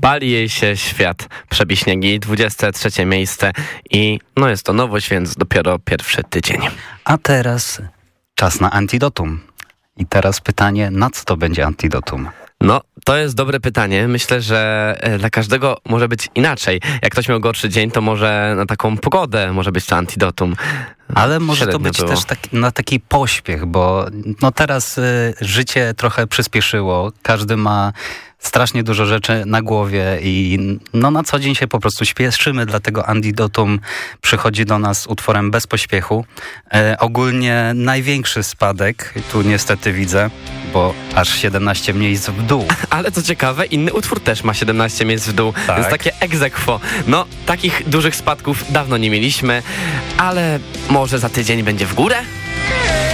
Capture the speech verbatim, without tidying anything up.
Pali jej się świat. Przebiśniegi, dwudzieste trzecie miejsce i no jest to nowość, więc dopiero pierwszy tydzień. A teraz czas na antidotum. I teraz pytanie, na co to będzie antidotum? No, to jest dobre pytanie. Myślę, że dla każdego może być inaczej. Jak ktoś miał gorszy dzień, to może na taką pogodę może być to antidotum. Ale może Średnio to być było. też taki, na taki pośpiech, bo no teraz y, życie trochę przyspieszyło. Każdy ma strasznie dużo rzeczy na głowie i no na co dzień się po prostu śpieszymy, dlatego antidotum przychodzi do nas utworem bez pośpiechu. E, ogólnie największy spadek, tu niestety widzę, bo aż siedemnaście miejsc w dół. Ale co ciekawe, inny utwór też ma siedemnaście miejsc w dół, Tak. więc takie ex aequo. No, takich dużych spadków dawno nie mieliśmy, ale może za tydzień będzie w górę?